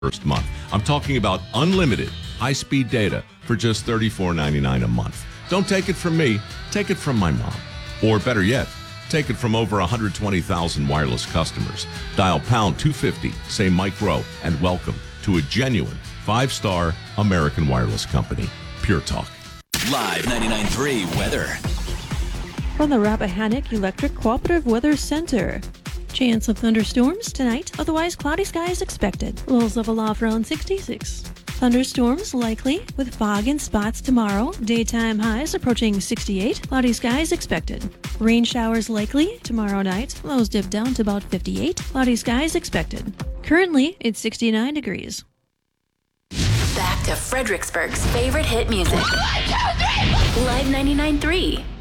first month. I'm talking about unlimited high-speed data for just $34.99 a month. Don't take it from me. Take it from my mom. Or better yet, take it from over 120,000 wireless customers. Dial pound 250, say Mike Rowe, and welcome to a genuine 5-star American wireless company. Pure Talk. Live 99.3 weather. From the Rappahannock Electric Cooperative Weather Center. Chance of thunderstorms tonight, otherwise cloudy skies expected. Lows level off around 66. Thunderstorms likely with fog in spots tomorrow. Daytime highs approaching 68. Cloudy skies expected. Rain showers likely tomorrow night. Lows dip down to about 58. Cloudy skies expected. Currently, it's 69 degrees. Back to Fredericksburg's favorite hit music. 1, 2, 3. Live 99.3.